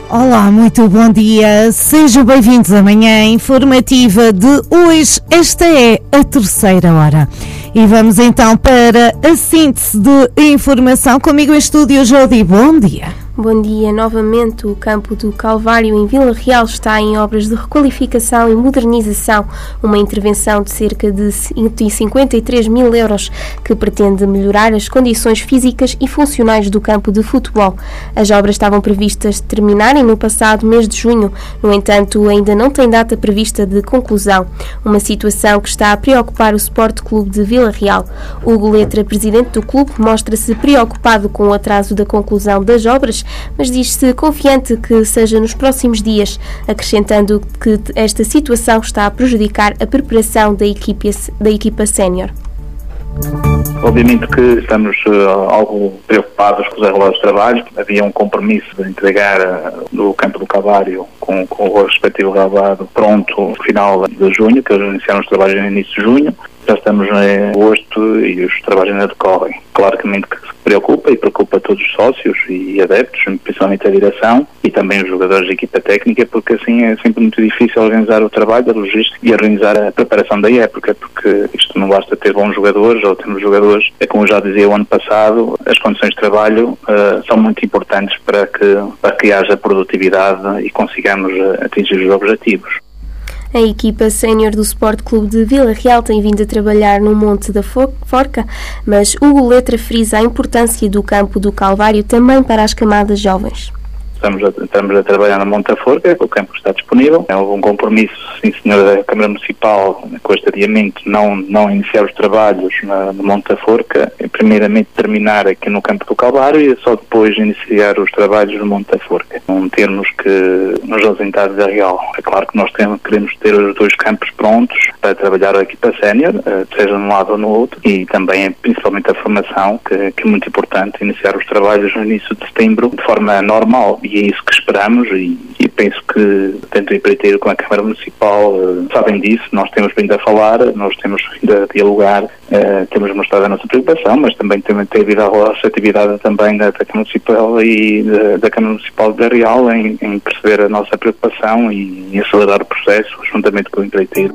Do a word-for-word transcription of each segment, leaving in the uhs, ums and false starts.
Olá, muito bom dia, sejam bem-vindos à manhã informativa de hoje. Esta é a terceira hora e vamos então para a síntese de informação. Comigo em estúdio, Jodi, bom dia. Bom dia, novamente o campo do Calvário em Vila Real está em obras de requalificação e modernização, uma intervenção de cerca de cento e cinquenta e três mil euros que pretende melhorar as condições físicas e funcionais do campo de futebol. As obras estavam previstas terminarem no passado mês de junho, no entanto ainda não tem data prevista de conclusão, uma situação que está a preocupar o Sport Clube de Vila Real. Hugo Letra, presidente do clube, mostra-se preocupado com o atraso da conclusão das obras, mas diz-se confiante que seja nos próximos dias, acrescentando que esta situação está a prejudicar a preparação da equipa, da equipa sénior. Obviamente que estamos uh, algo preocupados com os arreglados de trabalho. Havia um compromisso de entregar uh, o campo do Calvário com, com o respectivo relevado pronto no final de junho, que eles iniciaram os trabalhos no início de junho. Já estamos em agosto e os trabalhos ainda decorrem. Claramente que se preocupa e preocupa todos os sócios e adeptos, principalmente a direção e também os jogadores da equipa técnica, porque assim é sempre muito difícil organizar o trabalho, a logística e organizar a preparação da época, porque isto não basta ter bons jogadores ou termos jogadores, é como já dizia o ano passado, as condições de trabalho uh, são muito importantes para que, para que haja produtividade e consigamos uh, atingir os objetivos. A equipa sénior do Sport Clube de Vila Real tem vindo a trabalhar no Monte da Forca, mas Hugo Letra frisa a importância do campo do Calvário também para as camadas jovens. Estamos a, estamos a trabalhar na Monte da Forca, o campo está disponível. Houve um compromisso, sim senhora, da Câmara Municipal, com este adiamento, não, não iniciar os trabalhos na, na Monte da Forca, e primeiramente terminar aqui no campo do Calvário e só depois iniciar os trabalhos no Monte da Forca. Não termos que nos ausentar da Real. É claro que nós temos, queremos ter os dois campos prontos para trabalhar a equipa sénior, seja num lado ou no outro, e também principalmente a formação, que, que é muito importante, iniciar os trabalhos no início de setembro de forma normal. E é isso que esperamos e, e penso que tanto o empreiteiro como a Câmara Municipal uh, sabem disso. Nós temos vindo a falar, nós temos vindo a dialogar, uh, temos mostrado a nossa preocupação, mas também tem, tem havido a receptividade também da, da Câmara Municipal e da, da Câmara Municipal de Real em, em perceber a nossa preocupação e em acelerar o processo juntamente com o empreiteiro.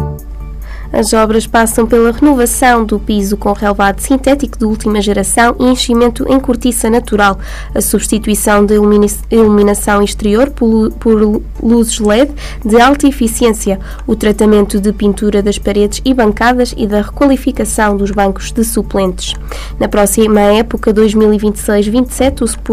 As obras passam pela renovação do piso com relevado sintético de última geração e enchimento em cortiça natural, a substituição da iluminação exterior por, por luzes L E D de alta eficiência, o tratamento de pintura das paredes e bancadas e da requalificação dos bancos de suplentes. Na próxima época dois mil e vinte e seis vinte e sete, o